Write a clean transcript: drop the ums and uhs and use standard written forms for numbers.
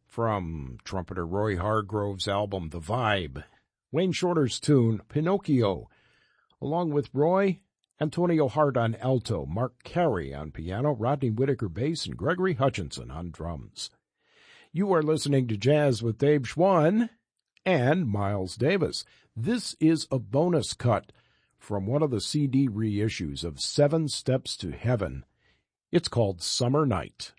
From trumpeter Roy Hargrove's album The Vibe, Wayne Shorter's tune Pinocchio, along with Roy, Antonio Hart on alto, Mark Carey on piano, Rodney Whitaker bass, and Gregory Hutchinson on drums. You are listening to Jazz with Dave Schwann and Miles Davis. This is a bonus cut from one of the CD reissues of 7 Steps to Heaven. It's called Summer Night.